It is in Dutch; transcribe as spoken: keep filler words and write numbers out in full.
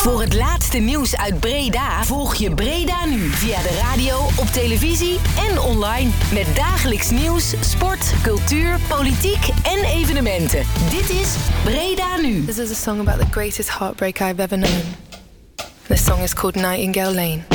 Voor het laatste nieuws uit Breda volg je Breda Nu via de radio, op televisie en online. Met dagelijks nieuws, sport, cultuur, politiek en evenementen. Dit is Breda Nu. This is a song about the greatest heartbreak I've ever known. The song is called Nightingale Lane.